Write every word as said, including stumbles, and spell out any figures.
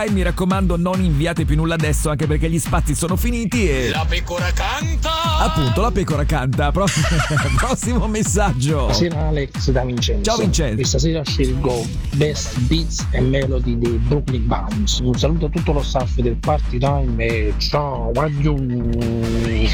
Mi raccomando, non inviate più nulla adesso, anche perché gli spazi sono finiti e... La pecora canta! Appunto, la pecora canta. Pro- Prossimo messaggio. Buonasera Alex da Vincenzo. Ciao Vincenzo. Questa sera scelgo Best Beats e Melody dei Brooklyn Bounce. Un saluto a tutto lo staff del Party Time e ciao, addio.